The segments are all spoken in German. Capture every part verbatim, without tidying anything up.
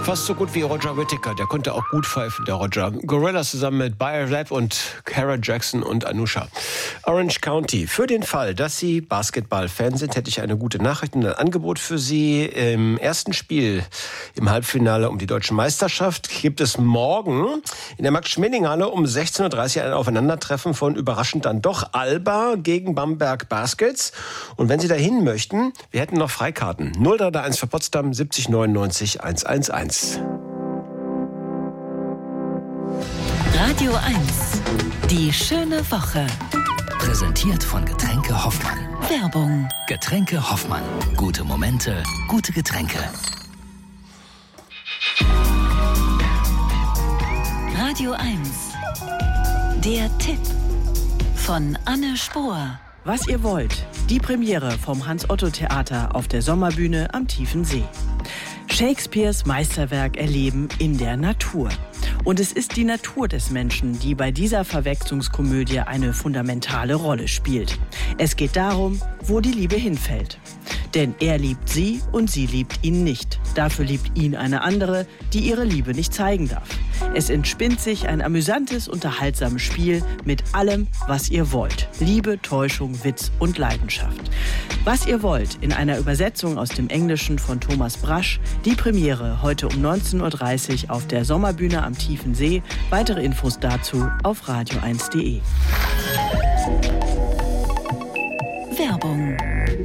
Fast so gut wie Roger Whittaker, der konnte auch gut pfeifen, der Roger. Gorillaz zusammen mit Bayer Lab und Kara Jackson und Anusha. Orange County. Für den Fall, dass Sie Basketball-Fan sind, hätte ich eine gute Nachricht und ein Angebot für Sie. Im ersten Spiel im Halbfinale um die deutsche Meisterschaft gibt es morgen in der Max-Schmeling-Halle um sechzehn Uhr dreißig ein Aufeinandertreffen von überraschend dann doch Alba gegen Bamberg Baskets. Und wenn Sie dahin möchten, wir hätten noch Freikarten. null drei eins für Potsdam siebzig neunundneunzig hundertelf. Radio eins. Die schöne Woche. Präsentiert von Getränke Hoffmann. Werbung. Getränke Hoffmann. Gute Momente, gute Getränke. Radio eins. Der Tipp von Anne Spohr. Was ihr wollt. Die Premiere vom Hans-Otto-Theater auf der Sommerbühne am Tiefen See. Shakespeares Meisterwerk erleben in der Natur. Und es ist die Natur des Menschen, die bei dieser Verwechslungskomödie eine fundamentale Rolle spielt. Es geht darum, wo die Liebe hinfällt. Denn er liebt sie und sie liebt ihn nicht. Dafür liebt ihn eine andere, die ihre Liebe nicht zeigen darf. Es entspinnt sich ein amüsantes, unterhaltsames Spiel mit allem, was ihr wollt. Liebe, Täuschung, Witz und Leidenschaft. Was ihr wollt, in einer Übersetzung aus dem Englischen von Thomas Brasch. Die Premiere heute um neunzehn Uhr dreißig auf der Sommerbühne am Tiefen See. Weitere Infos dazu auf radio eins punkt de. Werbung.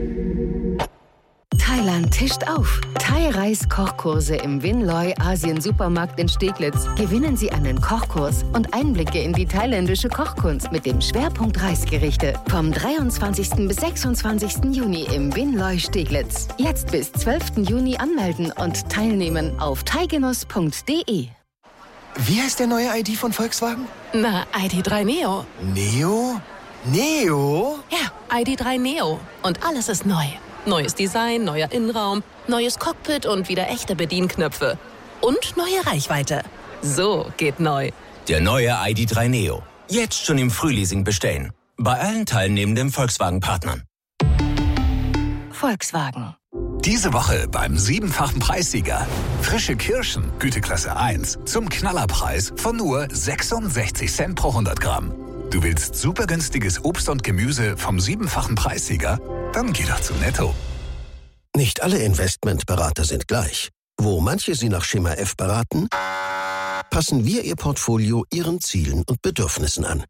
Thailand tischt auf. Thai-Reis-Kochkurse im Winloy Asien-Supermarkt in Steglitz. Gewinnen Sie einen Kochkurs und Einblicke in die thailändische Kochkunst mit dem Schwerpunkt Reisgerichte. Vom dreiundzwanzigsten bis sechsundzwanzigsten Juni im Winloy Steglitz. Jetzt bis zwölften Juni anmelden und teilnehmen auf thaigenuss punkt de. Wie heißt der neue I D von Volkswagen? Na, I D drei Neo. Neo? Neo? Ja, I D drei Neo. Und alles ist neu. Neues Design, neuer Innenraum, neues Cockpit und wieder echte Bedienknöpfe. Und neue Reichweite. So geht neu. Der neue I D drei Neo. Jetzt schon im Frühleasing bestellen. Bei allen teilnehmenden Volkswagen-Partnern. Volkswagen. Diese Woche beim siebenfachen Preissieger. Frische Kirschen, Güteklasse eins, zum Knallerpreis von nur sechsundsechzig Cent pro hundert Gramm. Du willst super günstiges Obst und Gemüse vom siebenfachen Preissieger? Dann geh doch zu Netto. Nicht alle Investmentberater sind gleich. Wo manche Sie nach Schema F beraten, passen wir Ihr Portfolio Ihren Zielen und Bedürfnissen an.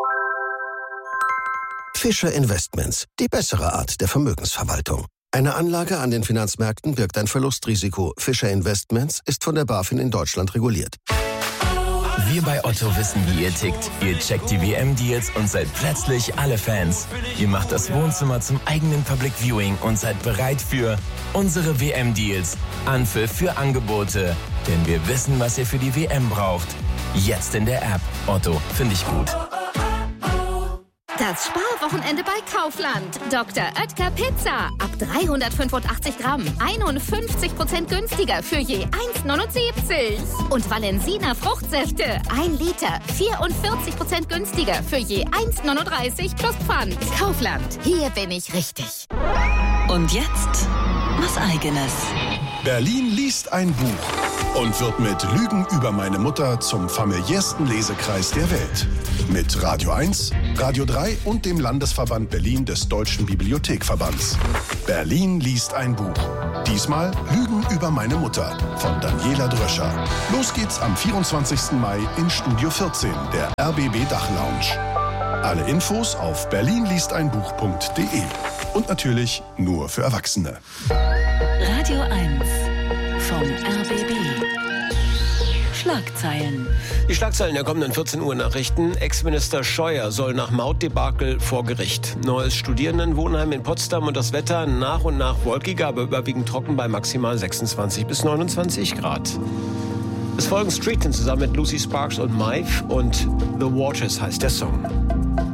Fischer Investments, die bessere Art der Vermögensverwaltung. Eine Anlage an den Finanzmärkten birgt ein Verlustrisiko. Fischer Investments ist von der BaFin in Deutschland reguliert. Wir bei Otto wissen, wie ihr tickt. Ihr checkt die W M-Deals und seid plötzlich alle Fans. Ihr macht das Wohnzimmer zum eigenen Public Viewing und seid bereit für unsere W M-Deals. Anpfiff für Angebote. Denn wir wissen, was ihr für die W M braucht. Jetzt in der App. Otto, finde ich gut. Das Sparwochenende bei Kaufland. Doktor Oetker Pizza. Ab dreihundertfünfundachtzig Gramm. einundfünfzig Prozent günstiger für je eins neunundsiebzig. Und Valensina Fruchtsäfte. ein Liter. vierundvierzig Prozent günstiger für je eins neununddreißig plus Pfand. Kaufland. Hier bin ich richtig. Und jetzt was Eigenes. Berlin liest ein Buch und wird mit Lügen über meine Mutter zum familiärsten Lesekreis der Welt. Mit Radio eins, Radio drei und dem Landesverband Berlin des Deutschen Bibliothekverbands. Berlin liest ein Buch. Diesmal Lügen über meine Mutter von Daniela Dröscher. Los geht's am vierundzwanzigsten Mai in Studio vierzehn, der R B B Dachlounge. Alle Infos auf berlin liest ein buch punkt de. Und natürlich nur für Erwachsene. Radio eins vom R B B. Schlagzeilen. Die Schlagzeilen der kommenden vierzehn Uhr Nachrichten. Ex-Minister Scheuer soll nach Mautdebakel vor Gericht. Neues Studierendenwohnheim in Potsdam und das Wetter nach und nach wolkiger, aber überwiegend trocken bei maximal sechsundzwanzig bis neunundzwanzig Grad. Es folgen Streeton zusammen mit Lucy Sparks und Maeve und The Waters heißt der Song.